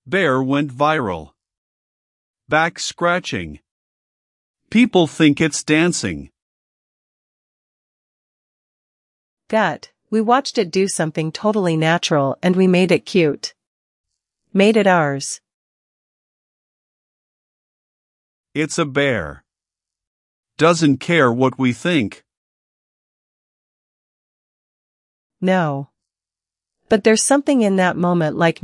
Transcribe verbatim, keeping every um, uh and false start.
Bear went viral. Back scratching. People think it's dancing. Gut. We watched it do something totally natural and we made it cute. Made it ours. It's a bear. Doesn't care what we think. No. But there's something in that moment like